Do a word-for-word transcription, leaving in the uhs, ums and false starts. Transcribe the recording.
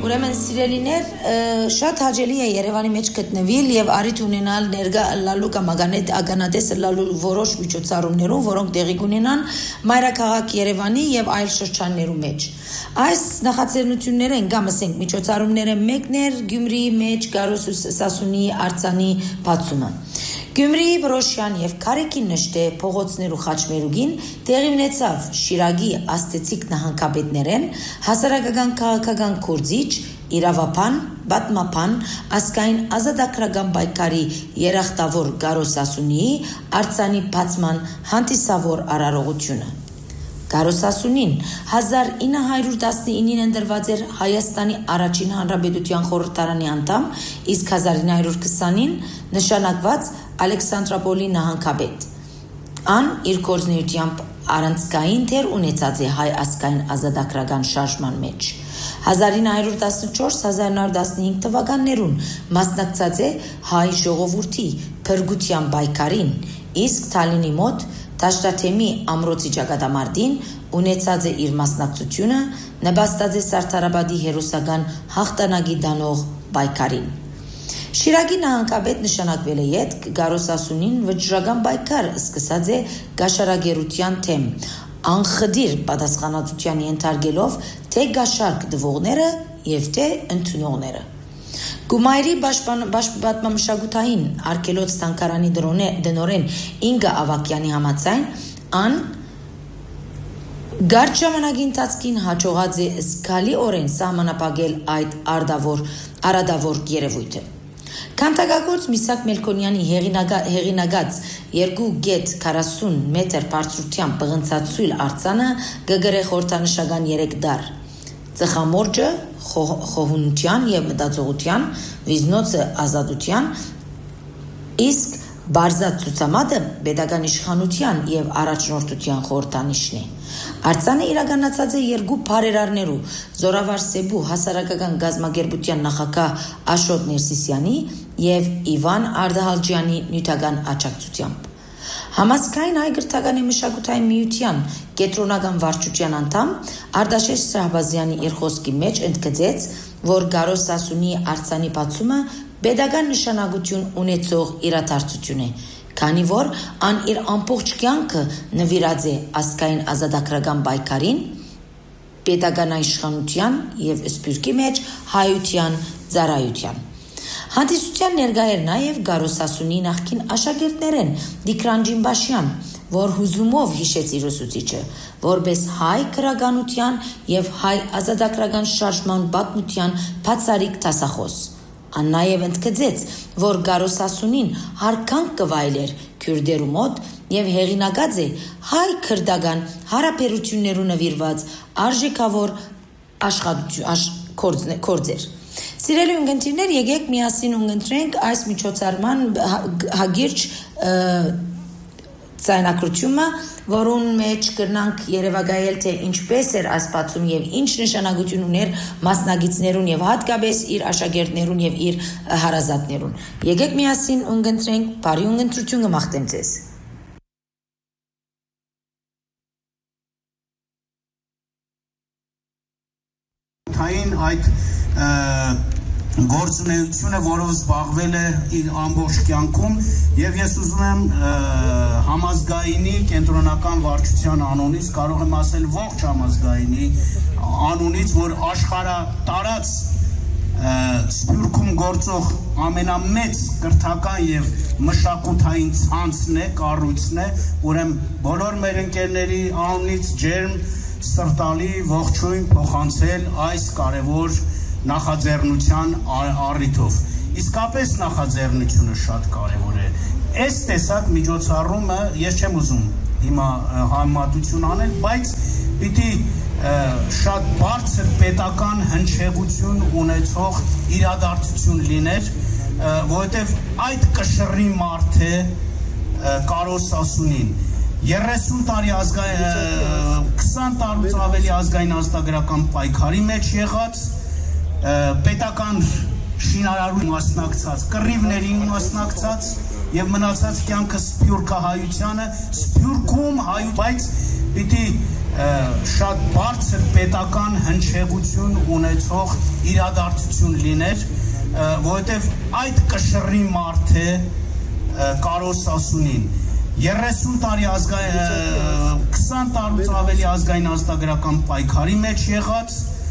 Ուրեմն սիրելիներ, շատ հաճելի է Երևանի մեջ գտնվել եւ առիթ ունենալ ներկա լալու կամ ականատես լալու որոշ միջոցառումներում, որոնք տեղի կունենան մայրաքաղաք Երևանի եւ այլ շրջաններու մեջ։ Այս նախաձեռնությունները ընկամ ասենք միջոցառումները մեկն էր Գյումրիի մեջ Գարոս Սասունի արձանի բացումը։ Գյումրիի Բրոշյան եւ Քարեկի նշտե փողոցներու խաչմերուգին տեղի ունեցավ Շիրագի աստեցիկ նահանգապետներեն, հասարակական քաղաքական կորձիչ, իրավապան, բատմապան, ասկային ազատագրական պայքարի երախտավոր Գարոս Սասունիի արձանի բացման հանդիսավոր արարողությունը։ Գարոս Սասունին հազար ինը հարյուր տասնինին ընդրված էր Հայաստանի առաջին հանրապետության խորհրդարանի անդամ, իսկ հազար ինը հարյուր քսանին նշանակված Ալեքսանդրապոլի նահանգապետ։ Ան իր գործունեությամբ առանցքային դեր ունեցած է հայ ազգային ազատագրական շարժման մեջ։ հազար ինը հարյուր տասնչորս հազար ինը հարյուր տասնհինգ թվականներուն մասնակցած է հայ ժողովրդի փրկության պայքարին, իսկ Թալինի մոտ Դաշտաթեմի ամրոցի ճակատամարտին ունեցած է իր մասնակցությունը, նպաստած է Սարդարաբադի հերոսական հաղթանակի դանող պայքարին։ Շիրագի նահանգապետ նշանակվել է յետք Գարոս Սասունին վճռական պայքար սկսած է գաշարագերության թեմ, անխդիր պատասխանատվության ենթարկելով թե գաշարք դվողները եւ թե ընդունողները։ Գումայրի բաշպատմամշակութային արգելոց թանգարանի դնորեն Ինգա Ավակյանի համաձայն ան գարջ ժամանակի ընթացքին հաջողած է զգալի օրեն սահմանապակել այդ արադավոր երևույթը։ Քանդակագործ Միսակ Մելքոնյանի հեղինակած երկու գետ քառասուն մետր բարձրությամբ բղնցածույլ արձանը գգրե խորհրդանշական երեք դար։ Ծխամորջը խոհունության եւ մտածողության, վիզնոցը ազատության, իսկ բարձած ցուցամատը pedagogan իշխանության եւ առաջնորդության խորհրդանիշն է։ Արձանը իրականացած է երկու բարերարներու Զորավար Սեբու հասարակական գազագերբության նախագահ Աշոտ Ներսիսյանի եւ Իվան Արտահալջյանի նյութական աջակցությամբ։ Համասկային հայ գրթական եւ մշակութային միության կենտրոնական վարչության անդամ Արտաշես Շահբազյանի իր խոսքի մեջ ընդգծեց, որ Գարոս Սասունի արձանի բացումը pedagogan նշանակություն ունեցող իրադարձություն է, քանի որ ան իր ամբողջ կյանքը նվիրած է ազգային ազատագրական պայքարին, pedagogan իշխանության եւ սփյուռքի մեջ հայության ծառայության։ Հանդիսության ներկա էր նաև Գարոս Սասունի նախկին աշակերտներեն Դիկրան Ջիմբաշյան, որ հուզումով հիշեց իր ուսուցիչը, որպես հայ քրագանության եւ հայ ազատագրական շարժման պատմության բացառիկ դասախոս։ Ան նաև ընդգծեց, որ Գարոս Սասունին հարկանք կվայելեր քյուրդերու մոտ եւ հեղինակած է հայ քրդական հարաբերություններու նվիրված արժեքավոր աշխատություններ։ Սիրելի ունգընտիրներ, եկեք միասին ունգընտրենք այս միջոցառման հագիրճ ձայնակրությունը, որուն մեջ կրնանք երևակայել թե ինչպես էր այս բացում եւ ինչ նշանակություն ուներ մասնագետներուն եւ հատկապես իր աշակերտներուն եւ իր հարազատներուն։ Եկեք միասին ունգընտրենք, բարի ունգընտրություն կմաղթեմ ձեզ։ Թային այդ գործունեությունը, որով զբաղվել է իր ամբողջ կյանքում եւ ես ուզում եմ համազգայինի կենտրոնական վարչության անունից, կարող եմ ասել ողջ համազգայինի անունից, որ աշխարհատարած Սփյուռքում գործող ամենամեծ կրթական եւ մշակութային ցանցն է, կառույցն է, ուրեմն բոլոր մեր ընկերների անունից ջերմ սրտալի ողջույն փոխանցել այս կարևոր նախաձեռնության առիթով։ Իսկապես նախաձեռնությունը շատ կարևոր է։ Այս տեսակ միջոցառումը ես չեմ ուզում հիմա համեմատություն անել, բայց պիտի շատ բարձր պետական հնչեղություն ունեցող իրադարձություն լիներ, որովհետև այդ կշռի մարդ է Գարոս Սասունին։ երեսուն տարի ազգային քսան տարուց ավելի ազգային ազատագրական պայքարի մեջ եղած, պետական շինարարություն մասնակցած, կռիվներին մասնակցած եւ մնացած կյանքը սփյուռքահայությանը, սփյուռքում հայ, բայց պիտի շատ բարձր պետական հնչեղություն ունեցող իրադարձություն լիներ, որովհետև այդ կշռի մարդ է Կարոս Սասունին երեսուն տարի ազգային քսան տարուց ավելի ազգային ազատագրական պայքարի մեջ եղած